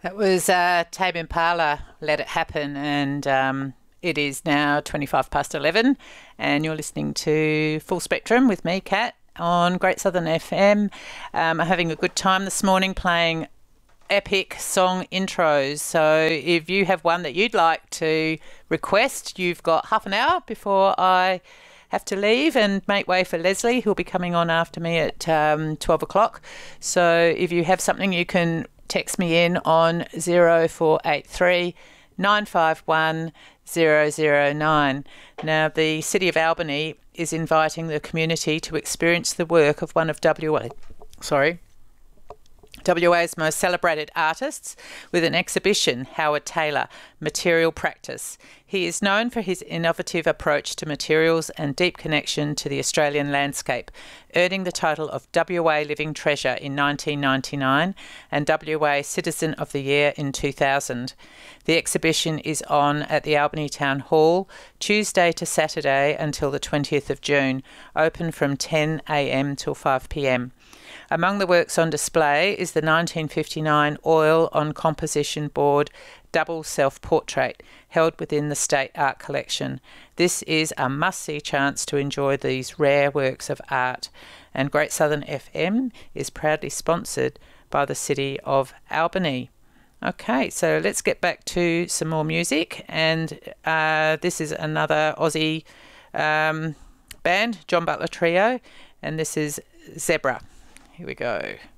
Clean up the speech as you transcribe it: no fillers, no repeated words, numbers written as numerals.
That was Tame Impala, Let It Happen, and it is now 25 past 11, and you're listening to Full Spectrum with me, Kat, on Great Southern FM. I'm having a good time this morning playing epic song intros. So if you have one that you'd like to request, you've got half an hour before I have to leave and make way for Leslie, who'll be coming on after me at 12 o'clock. So if you have something, you can text me in on 0483 951 009. Now, the City of Albany is inviting the community to experience the work of one of WA's most celebrated artists with an exhibition, Howard Taylor, Material Practice. He is known for his innovative approach to materials and deep connection to the Australian landscape, earning the title of WA Living Treasure in 1999 and WA Citizen of the Year in 2000. The exhibition is on at the Albany Town Hall, Tuesday to Saturday until the 20th of June, open from 10 a.m. till 5 p.m. Among the works on display is the 1959 oil on composition board double self-portrait held within the State Art Collection. This is a must-see chance to enjoy these rare works of art, and Great Southern FM is proudly sponsored by the City of Albany. Okay, so let's get back to some more music, and this is another Aussie band, John Butler Trio, and this is Zebra. Here we go.